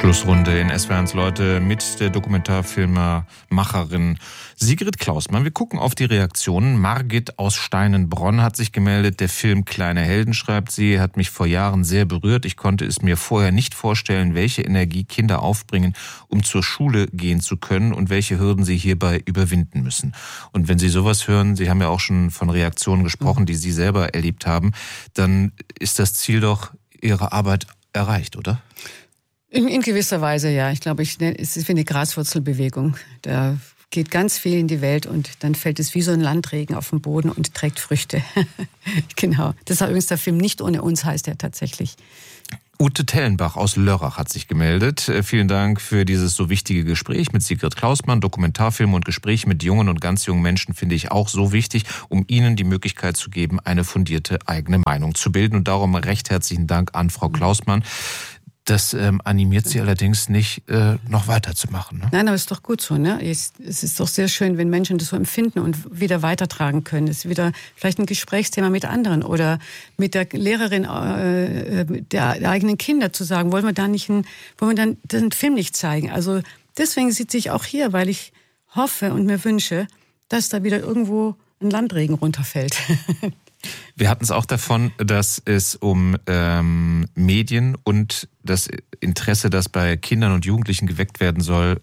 Schlussrunde in SWR1 Leute mit der Dokumentarfilmermacherin Sigrid Klausmann. Wir gucken auf die Reaktionen. Margit aus Steinenbronn hat sich gemeldet. Der Film Kleine Helden, schreibt sie, hat mich vor Jahren sehr berührt. Ich konnte es mir vorher nicht vorstellen, welche Energie Kinder aufbringen, um zur Schule gehen zu können und welche Hürden sie hierbei überwinden müssen. Und wenn Sie sowas hören, Sie haben ja auch schon von Reaktionen gesprochen, die Sie selber erlebt haben, dann ist das Ziel doch Ihrer Arbeit erreicht, oder? In gewisser Weise, ja. Ich glaube, es ist wie eine Graswurzelbewegung. Da geht ganz viel in die Welt und dann fällt es wie so ein Landregen auf den Boden und trägt Früchte. Genau. Das ist übrigens der Film Nicht ohne uns, heißt er tatsächlich. Ute Tellenbach aus Lörrach hat sich gemeldet. Vielen Dank für dieses so wichtige Gespräch mit Sigrid Klausmann. Dokumentarfilme und Gespräche mit jungen und ganz jungen Menschen finde ich auch so wichtig, um ihnen die Möglichkeit zu geben, eine fundierte eigene Meinung zu bilden. Und darum recht herzlichen Dank an Frau Klausmann. Das animiert Sie allerdings nicht, noch weiterzumachen. Ne? Nein, aber es ist doch gut so. Ne? Es ist doch sehr schön, wenn Menschen das so empfinden und wieder weitertragen können. Es ist wieder vielleicht ein Gesprächsthema mit anderen oder mit der Lehrerin der eigenen Kinder zu sagen, wollen wir dann den Film nicht zeigen. Also deswegen sitze ich auch hier, weil ich hoffe und mir wünsche, dass da wieder irgendwo ein Landregen runterfällt. Wir hatten es auch davon, dass es um Medien und das Interesse, das bei Kindern und Jugendlichen geweckt werden soll,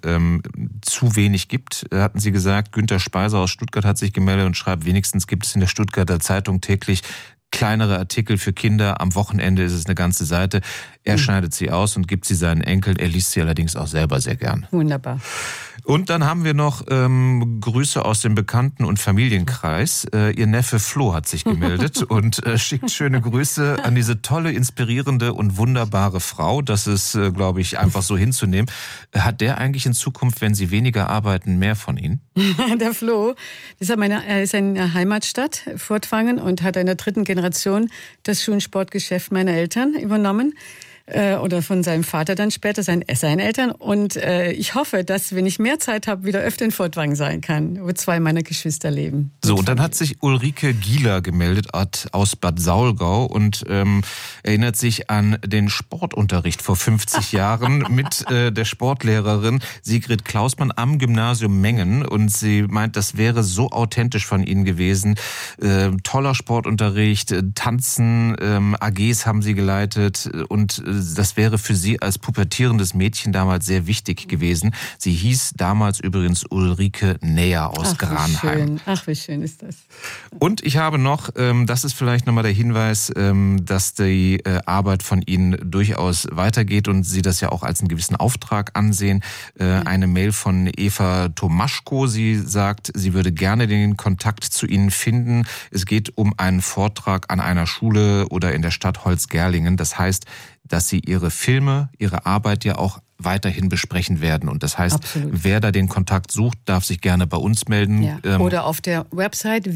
zu wenig gibt, hatten Sie gesagt. Günter Speiser aus Stuttgart hat sich gemeldet und schreibt, wenigstens gibt es in der Stuttgarter Zeitung täglich kleinere Artikel für Kinder. Am Wochenende ist es eine ganze Seite. Er schneidet sie aus und gibt sie seinen Enkeln. Er liest sie allerdings auch selber sehr gern. Wunderbar. Und dann haben wir noch Grüße aus dem Bekannten- und Familienkreis. Ihr Neffe Flo hat sich gemeldet und schickt schöne Grüße an diese tolle, inspirierende und wunderbare Frau. Das ist, glaube ich, einfach so hinzunehmen. Hat der eigentlich in Zukunft, wenn Sie weniger arbeiten, mehr von Ihnen? Der Flo, er ist in der Heimatstadt, Furtwangen, und hat in der 3. Generation das Schuh- und Sportgeschäft meiner Eltern übernommen. Oder von seinem Vater dann später, seinen Eltern. Und ich hoffe, dass, wenn ich mehr Zeit habe, wieder öfter in Furtwangen sein kann, wo 2 meiner Geschwister leben. So, und dann hat sich Ulrike Gieler gemeldet aus Bad Saulgau und erinnert sich an den Sportunterricht vor 50 Jahren mit der Sportlehrerin Sigrid Klausmann am Gymnasium Mengen. Und sie meint, das wäre so authentisch von Ihnen gewesen. Toller Sportunterricht, Tanzen, AGs haben Sie geleitet und das wäre für Sie als pubertierendes Mädchen damals sehr wichtig gewesen. Sie hieß damals übrigens Ulrike Näher aus Granheim. Ach, wie schön ist das. Und ich habe noch, das ist vielleicht nochmal der Hinweis, dass die Arbeit von Ihnen durchaus weitergeht und Sie das ja auch als einen gewissen Auftrag ansehen. Eine Mail von Eva Tomaschko. Sie sagt, sie würde gerne den Kontakt zu Ihnen finden. Es geht um einen Vortrag an einer Schule oder in der Stadt Holzgerlingen. Das heißt, dass Sie Ihre Filme, Ihre Arbeit ja auch weiterhin besprechen werden. Und das heißt, Absolut. Wer da den Kontakt sucht, darf sich gerne bei uns melden. Ja. Oder auf der Website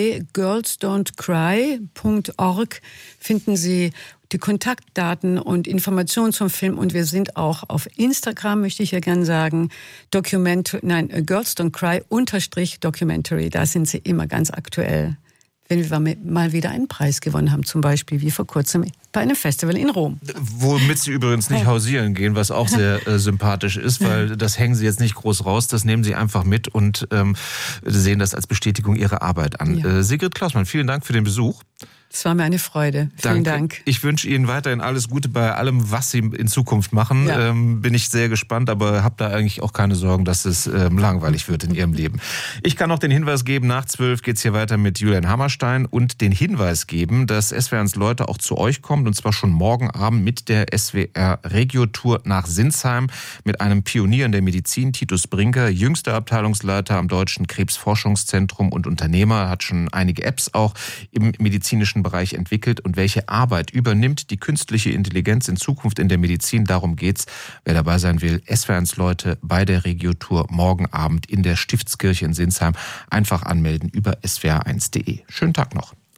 www.girlsdon'tcry.org finden Sie die Kontaktdaten und Informationen zum Film. Und wir sind auch auf Instagram, möchte ich ja gern sagen, Girls Don't Cry _Documentary. Da sind Sie immer ganz aktuell. Wenn wir mal wieder einen Preis gewonnen haben, zum Beispiel wie vor kurzem bei einem Festival in Rom. Womit Sie übrigens nicht hausieren gehen, was auch sehr sympathisch ist, weil das hängen Sie jetzt nicht groß raus, das nehmen Sie einfach mit und sehen das als Bestätigung Ihrer Arbeit an. Ja. Sigrid Klausmann, vielen Dank für den Besuch. Es war mir eine Freude. Vielen Dank. Ich wünsche Ihnen weiterhin alles Gute bei allem, was Sie in Zukunft machen. Ja. Bin ich sehr gespannt, aber habe da eigentlich auch keine Sorgen, dass es langweilig wird in Ihrem Leben. Ich kann noch den Hinweis geben, nach 12 geht's hier weiter mit Julian Hammerstein und den Hinweis geben, dass SWR1 Leute auch zu euch kommt und zwar schon morgen Abend mit der SWR Regio-Tour nach Sinsheim mit einem Pionier in der Medizin, Titus Brinker, jüngster Abteilungsleiter am Deutschen Krebsforschungszentrum und Unternehmer, hat schon einige Apps auch im medizinischen Bereich entwickelt und welche Arbeit übernimmt die künstliche Intelligenz in Zukunft in der Medizin. Darum geht's. Wer dabei sein will, SWR1 Leute bei der Regio-Tour morgen Abend in der Stiftskirche in Sinsheim. Einfach anmelden über swr1.de. Schönen Tag noch.